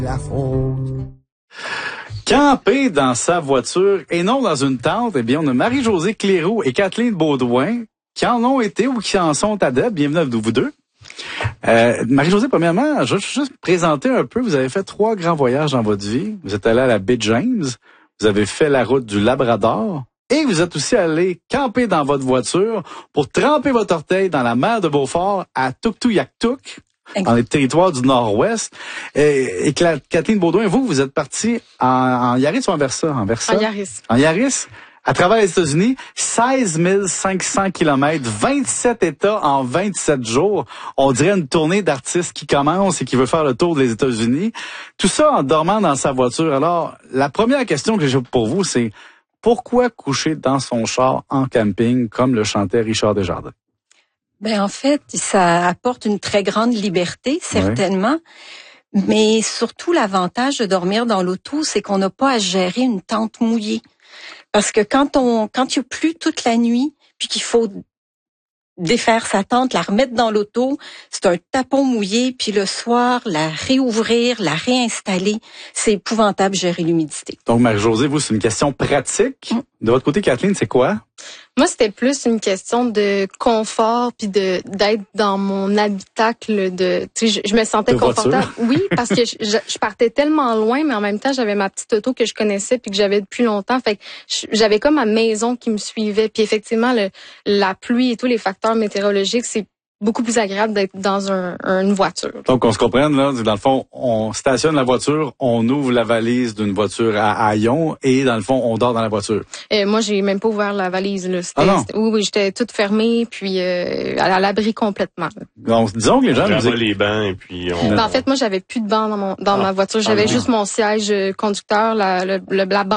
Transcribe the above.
La faute. Camper dans sa voiture et non dans une tente, eh bien, on a Marie-Josée Cléroux et Kathleen Baudouin qui en ont été ou qui en sont adeptes. Bienvenue à vous deux. Marie-Josée, premièrement, je vais juste présenter un peu. Vous avez fait 3 grands voyages dans votre vie. Vous êtes allé à la baie James, vous avez fait la route du Labrador et vous êtes aussi allé camper dans votre voiture pour tremper votre orteil dans la mer de Beaufort à Tuktoyaktuk, dans les territoires du Nord-Ouest. Et Kathleen Baudouin, vous êtes partie en Yaris ou en Versa? En Versa? En Yaris. En Yaris? À travers les États-Unis, 16 500 kilomètres, 27 États en 27 jours. On dirait une tournée d'artistes qui commence et qui veut faire le tour des États-Unis. Tout ça en dormant dans sa voiture. Alors, la première question que j'ai pour vous, c'est pourquoi coucher dans son char en camping, comme le chantait Richard Desjardins? En fait, ça apporte une très grande liberté, certainement. Oui. Mais surtout, l'avantage de dormir dans l'auto, c'est qu'on n'a pas à gérer une tente mouillée. Parce que quand il pleut toute la nuit, puis qu'il faut défaire sa tente, la remettre dans l'auto, c'est un tapon mouillé, puis le soir, la réouvrir, la réinstaller, c'est épouvantable gérer l'humidité. Donc, Marie-Josée, vous, c'est une question pratique. De votre côté, Kathleen, c'est quoi? Moi, c'était plus une question de confort puis d'être dans mon habitacle je me sentais confortable. Oui, parce que je partais tellement loin, mais en même temps, j'avais ma petite auto que je connaissais puis que j'avais depuis longtemps. Fait que j'avais comme ma maison qui me suivait. Puis effectivement, la pluie et tous les facteurs météorologiques, c'est beaucoup plus agréable d'être dans une voiture. Donc, on se comprenne, là, dans le fond, on stationne la voiture, on ouvre la valise d'une voiture à haillons et, dans le fond, on dort dans la voiture. Moi, j'ai même pas ouvert la valise, là. Oui, j'étais toute fermée, puis à l'abri complètement. Donc, disons que les gens... les bancs et puis... En fait, moi, j'avais plus de banc dans ma voiture. J'avais juste mon siège conducteur, la banc